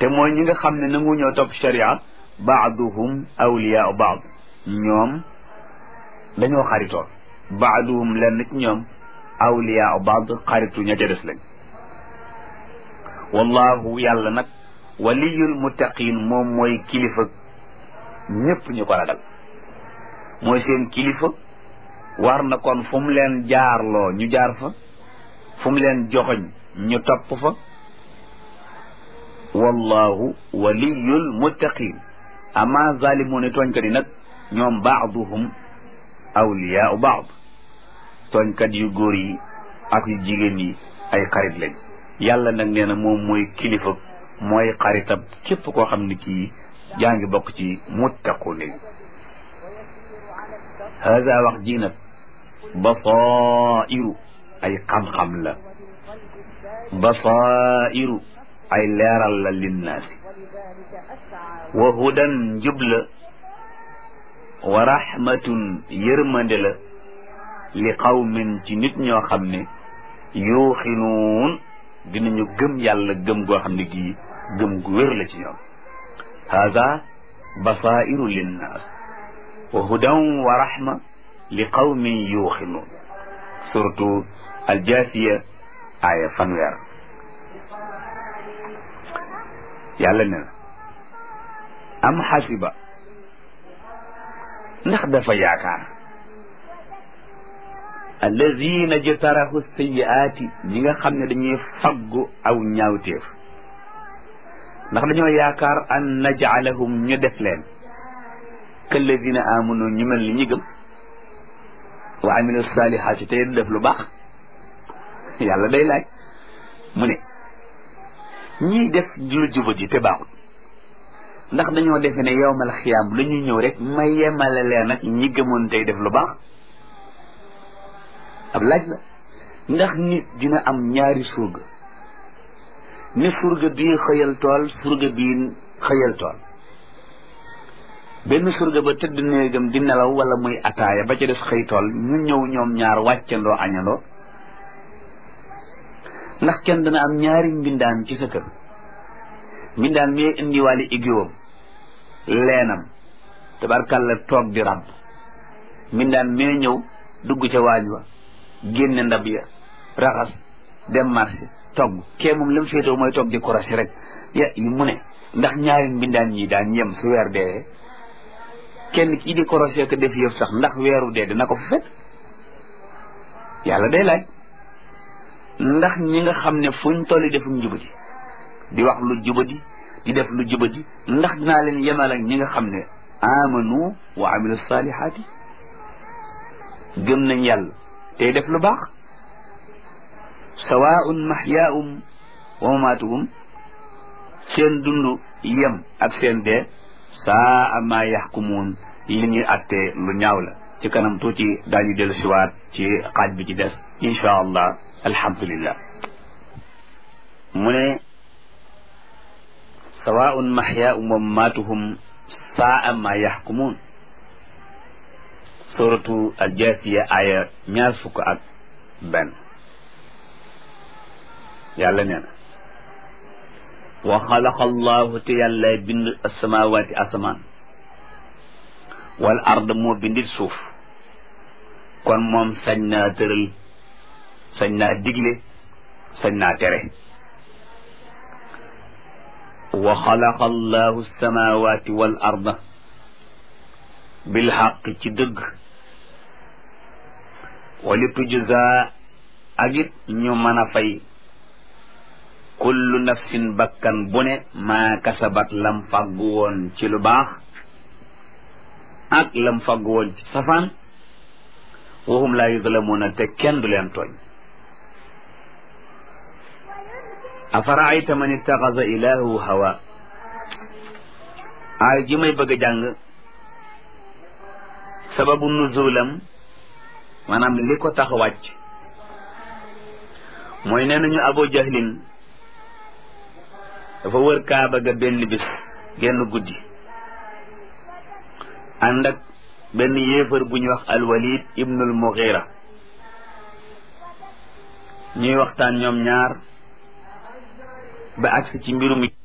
te mooy ñi nga xam ne nangu ñoo topp sharia baaduhum awliyaa baad ñoom dañoo xaritoon baaduhum lenn ci ñoom awliyaa baad xaritu ña ca des lañ wallahu yàlla nag waliyul muttaqin moom mooy kilifa ñépp ñu ko ragal mooy seen kilifa war na kon fu mu leen jaarloo ñu jaar fa fu mu leen joxoñ ñu topp fa wallahu waliyul muttaqin ama zalimuuna tooñkat yi nag ñoom baaduhum awliyaau baad tooñkat yu góor yi ak yu jigéen yi ay xarit lañ yàlla nag nee na moom mooy kilifa mooy xaritab képp koo xam ne kii jaa ngi bokk ci muttaqu ne hada wax ji nag basairu ay xam-xam la basairu ay leeral la linnaasi wa hudan njubla wa rahmatun yërmande la li qawmin ci nit ñoo xam ne yuuxinuun dinañu gëm yàlla gëm goo xam ne gii gëm gu wér la ci ñoom hada basairu linnaas wa hudan wa rahma li qawmin yuuxinuun surtout aljaasiya aaya fanweer yàlla ne na am xasiba ndax dafa yaakaar alladina jtarahu sayiaati ñi nga xam ne dañuy faggu aw ñaawteef ndax dañoo yaakaar an najcalahum ñu def leen kalladina amanu ñu mel ni ñi gëm wa amilu salihaati tey def lu baax yàlla day laaj mu ne ñiy def lu jubadi te baaxul ndax dañoo defe ne yowmal xiyaam la ñuy ñëw rek ma yemale leen ak ñi gëmoon tey def lu baax ab laaj la ndax nit dina am ñaari surga ni surga bii xëyal tool surga bii xëyal tool benn surga ba tëdd néegam di nelaw wala muy ataaya ba ca des xëy tool ñu ñëw ñoom ñaar wàccandoo añandoo ndax kenn dana am ñaari mbindaan ci sa kër mbindaan mi indiwaale igiwam leenam tabarkàlla toog di ràbb mbindaan mee ñëw dugg ca waañ wa génne ndab ya raxas dem marché togg kee moom lam féetoo mooy toog di korosé rek mu ne ndax ñaari mbindaan ñi daan yem su weer dee kenn kii di korosé ko def yëf sax ndax weeru dee dina ko fa fekk yàlla day laaj ndax ñi nga xam ne fuñ tolli defum jubadi di wax lu jubadi di def lu jubadi ndax dinaa leen yemal ak ñi nga xam ne amanu wa amilu salihaati gëm nañ yàlla tey def lu baax sawaun mahyaahum wa mamaatuhum seen dund yem ak seen dee saa ma yaxkumuun li ñuy attee lu ñaaw la ci kanam tuuti daañu dellu siwaat ci xaaj bi ci des insha allah alhamdulillah mu ne sawaun mahyaahum wa mamaatuhum saa ma yaxkumuun suratu aljaasiya aya 21 yàlla nee na wa xalaqa allahu te yàlla bind asamawaati asamaan wal ard moo bindit suuf kon moom sañ naa tëral sañ naa digle sañ naa tere wa xalaqa allahu asamawaati wal arda bil xaq ci dëgg wali tujza ak it ñu mën a fay kullu nafsin bakkan bu ne maa kasabat lam fàggu woon ci lu baax ak lam fàggu woon ci safaan wahum laa yuzlamuuna te kenn du leen tooñ afaraayta man ittaxasa ilaahu hawa aay ji may bëgg a jàng sababu nuzulam maanaam li ko tax wàcc mooy nee nañu Abu Jahlin dafa wër Kaaba ga benn bis genn guddi ànd ak benn yéefar bu ñuy wax al-Walid ibnul Mughira ñuy waxtaan ñoom ñaar ba agsi ci mbirum